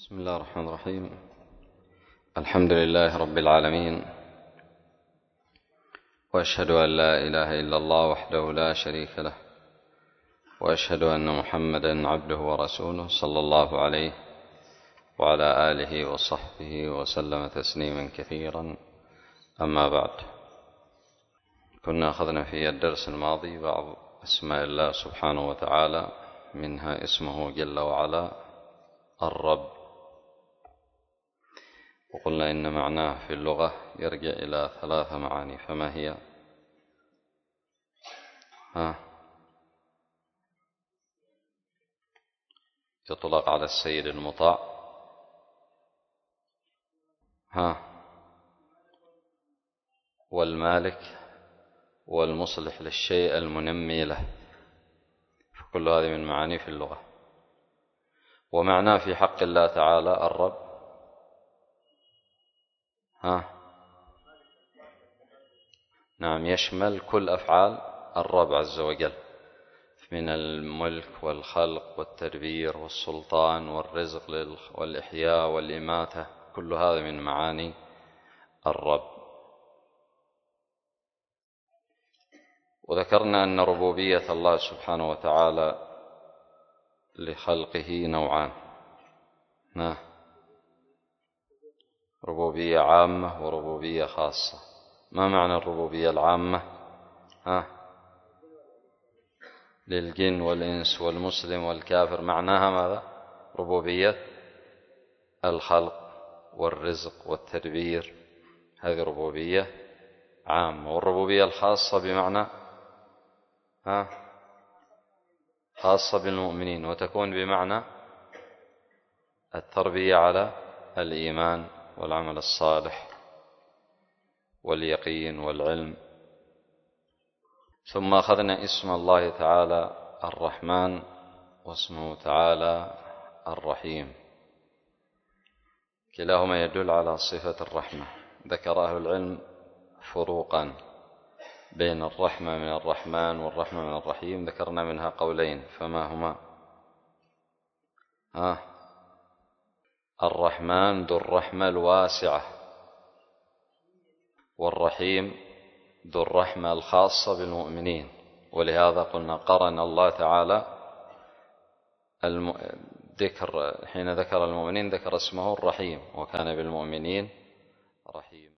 بسم الله الرحمن الرحيم. الحمد لله رب العالمين، وأشهد أن لا إله إلا الله وحده لا شريك له، وأشهد أن محمدا عبده ورسوله صلى الله عليه وعلى آله وصحبه وسلم تسليما كثيرا. أما بعد، كنا أخذنا في الدرس الماضي بعض أسماء الله سبحانه وتعالى، منها اسمه جل وعلا الرب، وقلنا إن معناه في اللغة يرجع إلى 3 معاني، فما هي؟ يطلق على السيد المطاع، والمالك، والمصلح للشيء المنمي له، فكل هذه من معاني في اللغة. ومعناه في حق الله تعالى الرب نعم، يشمل كل أفعال الرب عز وجل، من الملك والخلق والتدبير والسلطان والرزق والإحياء والإماتة، كل هذا من معاني الرب. وذكرنا أن ربوبية الله سبحانه وتعالى لخلقه نوعان، ربوبية عامة وربوبية خاصة. ما معنى الربوبية العامة؟ للجن والإنس والمسلم والكافر، معناها ماذا؟ ربوبية الخلق والرزق والتدبير، هذه ربوبية عامة. والربوبية الخاصة بمعنى خاصة بالمؤمنين، وتكون بمعنى التربية على الإيمان والعمل الصالح واليقين والعلم. ثم أخذنا اسم الله تعالى الرحمن، واسمه تعالى الرحيم، كلاهما يدل على صفة الرحمة. ذكر أهل العلم فروقا بين الرحمة من الرحمن والرحمة من الرحيم، ذكرنا منها قولين، فما هما؟ الرحمن ذو الرحمة الواسعة، والرحيم ذو الرحمة الخاصة بالمؤمنين. ولهذا قلنا قرن الله تعالى حين ذكر المؤمنين ذكر اسمه الرحيم، وكان بالمؤمنين رحيم.